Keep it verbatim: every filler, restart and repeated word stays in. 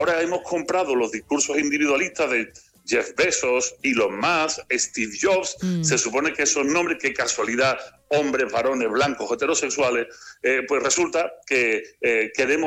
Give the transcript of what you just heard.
ahora hemos comprado los discursos individualistas de Jeff Bezos, Elon Musk, Steve Jobs. Mm. Se supone que esos nombres, qué casualidad, hombres, varones, blancos, heterosexuales, eh, pues resulta que eh, queremos